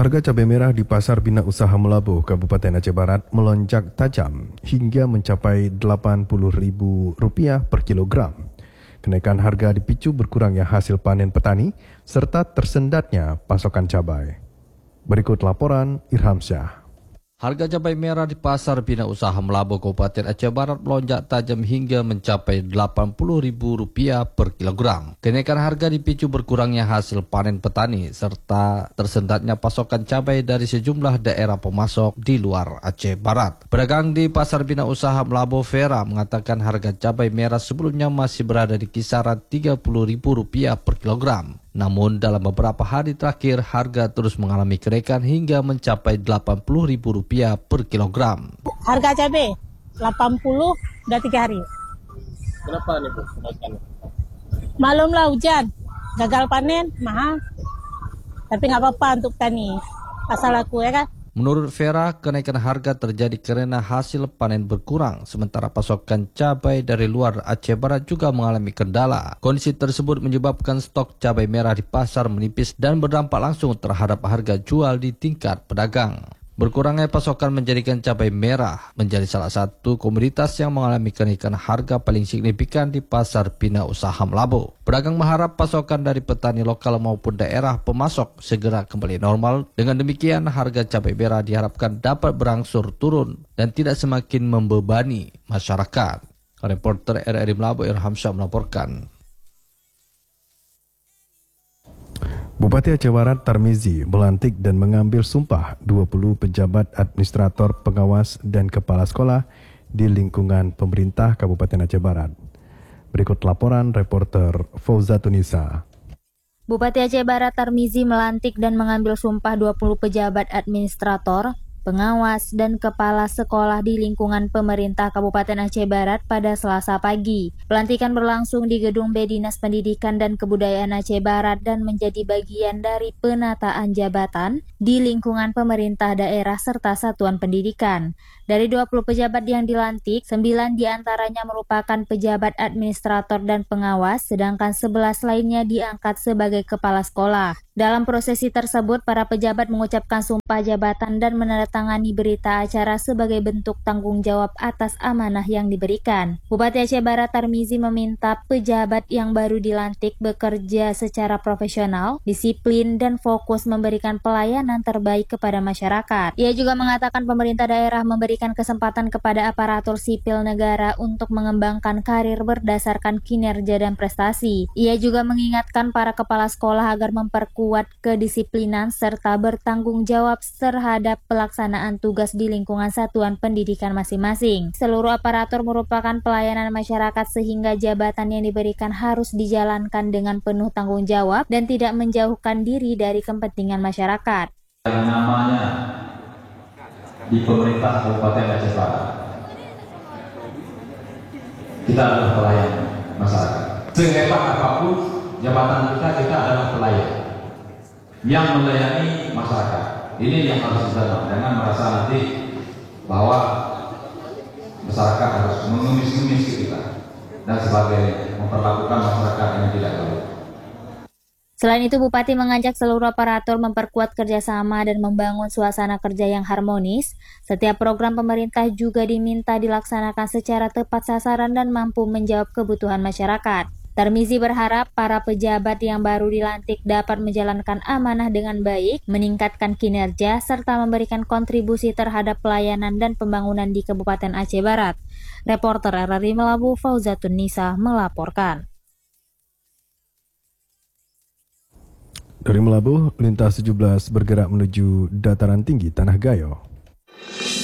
Harga cabai merah di Pasar Bina Usaha Melabuh, Kabupaten Aceh Barat melonjak tajam hingga mencapai Rp80.000 per kilogram. Kenaikan harga dipicu berkurangnya hasil panen petani serta tersendatnya pasokan cabai. Berikut laporan Irham Syah. Harga cabai merah di Pasar Bina Usaha Melabuh, Kabupaten Aceh Barat melonjak tajam hingga mencapai Rp80.000 per kilogram. Kenaikan harga dipicu berkurangnya hasil panen petani serta tersendatnya pasokan cabai dari sejumlah daerah pemasok di luar Aceh Barat. Pedagang di Pasar Bina Usaha Melabuh, Vera, mengatakan harga cabai merah sebelumnya masih berada di kisaran Rp30.000 per kilogram. Namun dalam beberapa hari terakhir harga terus mengalami kenaikan hingga mencapai Rp80.000 per kilogram. Harga cabai 80 udah 3 hari. Kenapa nih Bu kenaikan? Malumlah hujan, gagal panen, mahal. Tapi nggak apa-apa untuk petani. Asal aku ya kan. Menurut Vera, kenaikan harga terjadi karena hasil panen berkurang, sementara pasokan cabai dari luar Aceh Barat juga mengalami kendala. Kondisi tersebut menyebabkan stok cabai merah di pasar menipis dan berdampak langsung terhadap harga jual di tingkat pedagang. Berkurangnya pasokan menjadikan cabai merah menjadi salah satu komoditas yang mengalami kenaikan harga paling signifikan di Pasar Bina Usaha Melabuh. Pedagang mengharap pasokan dari petani lokal maupun daerah pemasok segera kembali normal. Dengan demikian, harga cabai merah diharapkan dapat berangsur turun dan tidak semakin membebani masyarakat. Reporter RRI Melabuh Irham Syah melaporkan. Bupati Aceh Barat Tarmizi melantik dan mengambil sumpah 20 pejabat administrator, pengawas dan kepala sekolah di lingkungan pemerintah Kabupaten Aceh Barat. Berikut laporan reporter Fauzatunisa. Bupati Aceh Barat Tarmizi melantik dan mengambil sumpah 20 pejabat administrator, pengawas, dan kepala sekolah di lingkungan pemerintah Kabupaten Aceh Barat pada Selasa pagi. Pelantikan berlangsung di Gedung B Dinas Pendidikan dan Kebudayaan Aceh Barat dan menjadi bagian dari penataan jabatan di lingkungan pemerintah daerah serta satuan pendidikan. Dari 20 pejabat yang dilantik, 9 diantaranya merupakan pejabat administrator dan pengawas, sedangkan 11 lainnya diangkat sebagai kepala sekolah. Dalam prosesi tersebut, para pejabat mengucapkan sumpah jabatan dan menandatangani berita acara sebagai bentuk tanggung jawab atas amanah yang diberikan. Bupati Aceh Barat Tarmizi meminta pejabat yang baru dilantik bekerja secara profesional, disiplin, dan fokus memberikan pelayanan terbaik kepada masyarakat. Ia juga mengatakan pemerintah daerah memberikan kesempatan kepada aparatur sipil negara untuk mengembangkan karir berdasarkan kinerja dan prestasi. Ia juga mengingatkan para kepala sekolah agar memperkuat kedisiplinan serta bertanggung jawab terhadap pelaksanaan tugas di lingkungan satuan pendidikan masing-masing. Seluruh aparatur merupakan pelayanan masyarakat sehingga jabatan yang diberikan harus dijalankan dengan penuh tanggung jawab dan tidak menjauhkan diri dari kepentingan masyarakat. Yang namanya di pemerintah Kabupaten Aceh Barat, kita adalah pelayan masyarakat. Sehebat apapun jabatan kita adalah pelayan yang melayani masyarakat. Ini yang harus kita jangan merasa nanti bahwa masyarakat harus mengemis-ngemis kita dan sebagai memperlakukan masyarakat yang tidak baik. Selain itu, Bupati mengajak seluruh aparatur memperkuat kerjasama dan membangun suasana kerja yang harmonis. Setiap program pemerintah juga diminta dilaksanakan secara tepat sasaran dan mampu menjawab kebutuhan masyarakat. Tarmizi berharap para pejabat yang baru dilantik dapat menjalankan amanah dengan baik, meningkatkan kinerja, serta memberikan kontribusi terhadap pelayanan dan pembangunan di Kabupaten Aceh Barat. Reporter RRI Melabuh Fauzatunisa melaporkan. Dari Melabuh, lintas 17 bergerak menuju dataran tinggi Tanah Gayo.